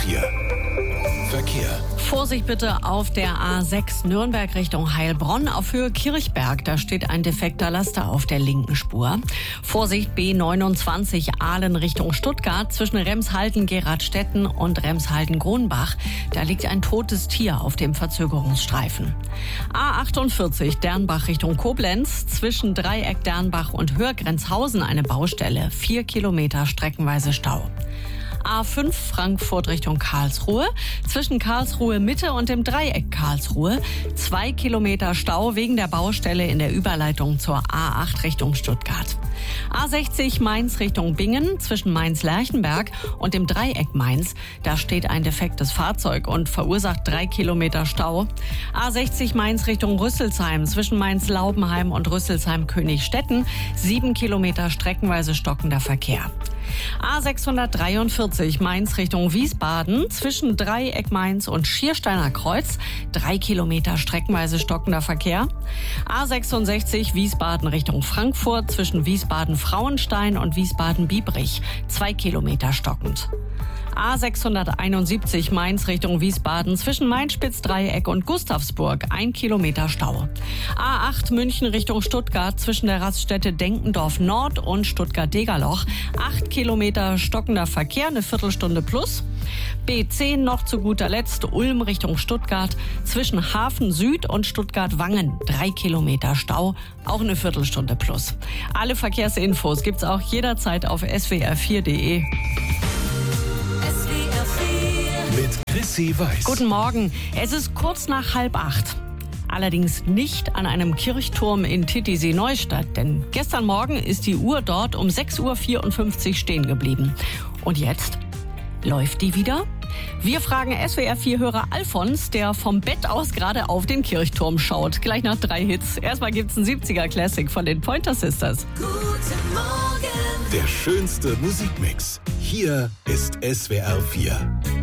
4 Verkehr. Vorsicht bitte auf der A6 Nürnberg Richtung Heilbronn auf Höhe Kirchberg. Da steht ein defekter Laster auf der linken Spur. Vorsicht B29 Ahlen Richtung Stuttgart zwischen Remshalden-Geradstetten und Remshalden-Gronbach. Da liegt ein totes Tier auf dem Verzögerungsstreifen. A48 Dernbach Richtung Koblenz zwischen Dreieck Dernbach und Hörgrenzhausen eine Baustelle. 4 Kilometer streckenweise Stau. A5 Frankfurt Richtung Karlsruhe. Zwischen Karlsruhe Mitte und dem Dreieck Karlsruhe 2 Kilometer Stau wegen der Baustelle in der Überleitung zur A8 Richtung Stuttgart. A60 Mainz Richtung Bingen zwischen Mainz-Lerchenberg und dem Dreieck Mainz. Da steht ein defektes Fahrzeug und verursacht 3 Kilometer Stau. A60 Mainz Richtung Rüsselsheim zwischen Mainz-Laubenheim und Rüsselsheim-Königstetten 7 Kilometer streckenweise stockender Verkehr. A643 Mainz Richtung Wiesbaden zwischen Dreieck Mainz und Schiersteiner Kreuz 3 Kilometer streckenweise stockender Verkehr. A66 Wiesbaden Richtung Frankfurt zwischen Wiesbaden-Frauenstein und Wiesbaden-Biebrich 2 Kilometer stockend. A671 Mainz Richtung Wiesbaden zwischen Mainz-Spitz-Dreieck und Gustavsburg 1 Kilometer Stau. A8 München Richtung Stuttgart zwischen der Raststätte Denkendorf Nord und Stuttgart-Degerloch 8 Kilometer stockender Verkehr, eine Viertelstunde plus. B10 noch zu guter Letzt Ulm Richtung Stuttgart zwischen Hafen Süd und Stuttgart-Wangen 3 Kilometer Stau, auch eine Viertelstunde plus. Alle Verkehrsinfos gibt's auch jederzeit auf swr4.de. Mit Chrissy Weiß. Guten Morgen. Es ist kurz nach 7:30. Allerdings nicht an einem Kirchturm in Titisee-Neustadt, denn gestern Morgen ist die Uhr dort um 6:54 Uhr stehen geblieben. Und jetzt? Läuft die wieder? Wir fragen SWR4-Hörer Alfons, der vom Bett aus gerade auf den Kirchturm schaut. Gleich nach 3 Hits. Erstmal gibt's ein 70er-Classic von den Pointer Sisters. Guten Morgen. Der schönste Musikmix. Hier ist SWR4.